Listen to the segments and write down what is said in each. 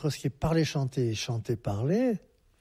entre ce qui est parler-chanter et chanter-parler,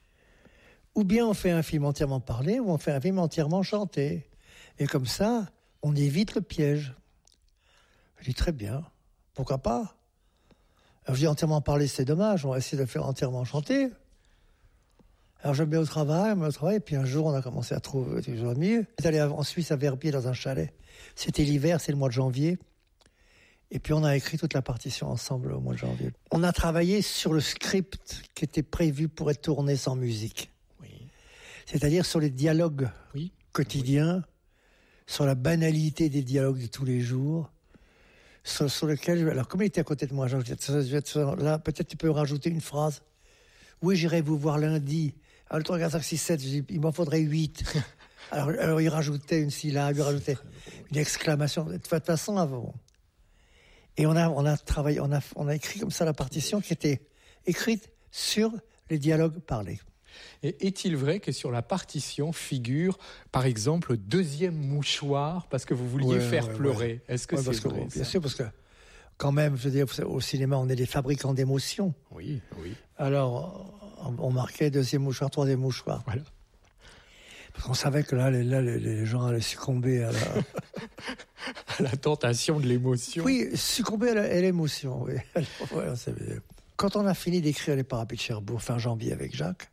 ou bien on fait un film entièrement parlé, ou on fait un film entièrement chanté. Et comme ça, on évite le piège. Je dis très bien, pourquoi pas? Alors je dis entièrement parlé, c'est dommage, on va essayer de le faire entièrement chanté. Alors je me mets au travail, et puis un jour on a commencé à trouver des amis. On est allé en Suisse à Verbier dans un chalet. C'était l'hiver, c'est le mois de janvier. Et puis on a écrit toute la partition ensemble au mois de janvier. On a travaillé sur le script qui était prévu pour être tourné sans musique. Oui. C'est-à-dire sur les dialogues quotidiens, sur la banalité des dialogues de tous les jours, sur lequel... Alors comme il était à côté de moi, je dis, là peut-être tu peux rajouter une phrase. Oui, j'irai vous voir lundi. Alors le 3, 4, 5, 6, 7, je dis, il m'en faudrait 8. alors il rajoutait une syllabe, il rajoutait une exclamation. De toute façon, avant... Et on a travaillé, on a écrit comme ça la partition qui était écrite sur les dialogues parlés. Et est-il vrai que sur la partition figure, par exemple, deuxième mouchoir parce que vous vouliez faire pleurer? Est-ce que c'est vrai? Bien sûr, parce que quand même, je veux dire, au cinéma, on est des fabricants d'émotions. Oui. Alors, on marquait deuxième mouchoir, troisième mouchoir. Voilà. Parce qu'on savait que là, les gens allaient succomber à la... à la tentation de l'émotion. Oui, succomber à l'émotion, oui. Alors, quand on a fini d'écrire Les Parapluies de Cherbourg, fin janvier avec Jacques,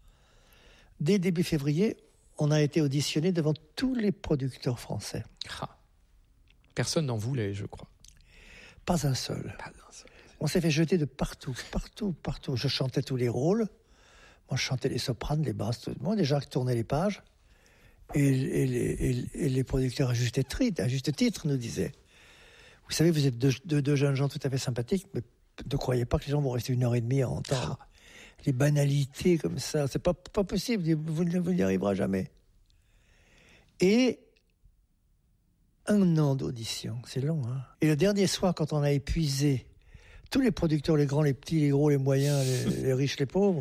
dès début février, on a été auditionné devant tous les producteurs français. Personne n'en voulait, je crois. Pas un seul. On s'est fait jeter de partout. Je chantais tous les rôles. Moi, je chantais les sopranes, les basses, tout le monde. Et Jacques tournait les pages. Et les producteurs, à juste titre, nous disaient, vous savez, vous êtes deux jeunes gens tout à fait sympathiques, mais ne croyez pas que les gens vont rester 1h30 à entendre les banalités comme ça. C'est pas possible, vous n'y arriverez jamais. Et 1 an d'audition, c'est long, hein. Et le dernier soir, quand on a épuisé tous les producteurs, les grands, les petits, les gros, les moyens, les riches, les pauvres,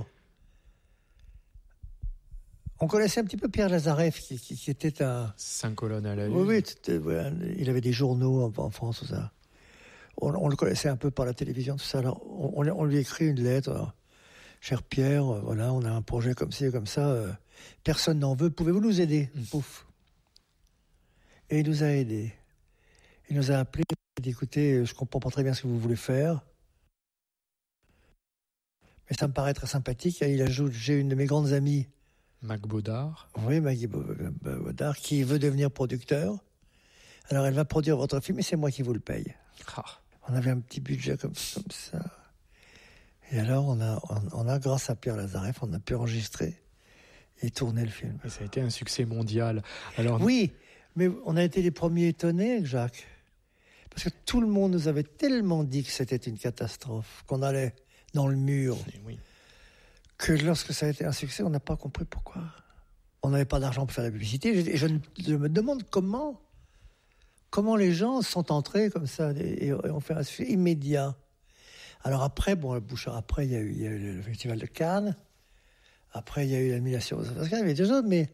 on connaissait un petit peu Pierre Lazareff, qui était un... 5 colonnes à la une. Oui, il avait des journaux en France, tout ça. On le connaissait un peu par la télévision, tout ça. Alors, on lui écrit une lettre. Cher Pierre, voilà, on a un projet comme ci et comme ça. Personne n'en veut. Pouvez-vous nous aider? Pouf. Et il nous a aidés. Il nous a appelés. Il a dit, écoutez, je comprends pas très bien ce que vous voulez faire, mais ça me paraît très sympathique. Et il ajoute, j'ai une de mes grandes amies, Mac Baudard. Oui, Maggie Baudard, qui veut devenir producteur. Alors, elle va produire votre film et c'est moi qui vous le paye. On avait un petit budget comme ça. Et alors, on a, grâce à Pierre Lazareff, on a pu enregistrer et tourner le film. Et ça a été un succès mondial. Alors, oui, mais on a été les premiers étonnés avec Jacques. Parce que tout le monde nous avait tellement dit que c'était une catastrophe, qu'on allait dans le mur. Oui. Que lorsque ça a été un succès, on n'a pas compris pourquoi. On n'avait pas d'argent pour faire la publicité. Et je me demande comment les gens sont entrés comme ça et ont fait un succès immédiat. Alors après, le Bouchard, après, il y a eu le Festival de Cannes. Après, il y a eu l'animation. Il y avait des autres, mais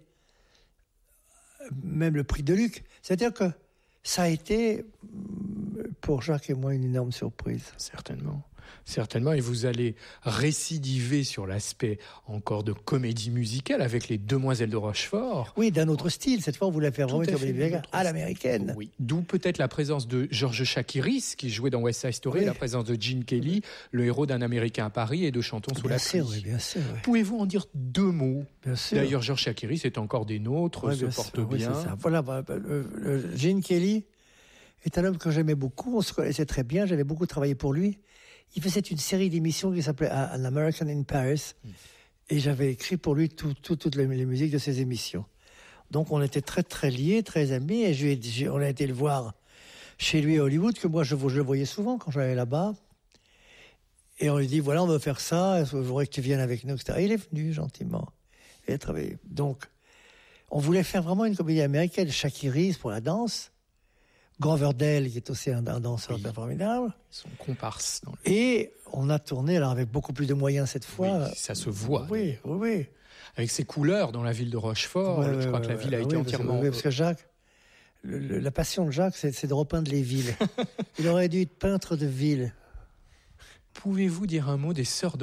même le prix de Luc. C'est-à-dire que ça a été, pour Jacques et moi, une énorme surprise. Certainement, et vous allez récidiver sur l'aspect encore de comédie musicale avec Les Demoiselles de Rochefort. Oui, d'un autre style. Cette fois, on voulait faire vraiment à l'américaine. Oui. D'où peut-être la présence de George Chakiris, qui jouait dans West Side Story, la présence de Gene Kelly, le héros d'Un Américain à Paris et de Chantons sous la pluie. Bien sûr. Oui. Pouvez-vous en dire 2 mots? Bien sûr. D'ailleurs, George Chakiris est encore des nôtres, se porte bien. Oui, c'est ça. Voilà, Gene Kelly est un homme que j'aimais beaucoup. On se connaissait très bien. J'avais beaucoup travaillé pour lui. Il faisait une série d'émissions qui s'appelait An American in Paris. Et j'avais écrit pour lui toutes les musiques de ses émissions. Donc on était très très liés, très amis. Et on a été le voir chez lui à Hollywood, que moi je le voyais souvent quand j'allais là-bas. Et on lui dit, voilà, on veut faire ça, je voudrais que tu viennes avec nous, etc. Et il est venu gentiment. Il a travaillé. Donc on voulait faire vraiment une comédie américaine. Chakiris pour la danse. Groverdale, qui est aussi un danseur formidable. Son comparse. Et on a tourné, alors avec beaucoup plus de moyens cette fois. Oui, ça se voit. Oui. Avec ses couleurs dans la ville de Rochefort, je crois que la ville a été entièrement... Parce que Jacques, la passion de Jacques, c'est de repeindre les villes. Il aurait dû être peintre de ville. Pouvez-vous dire un mot des Sœurs de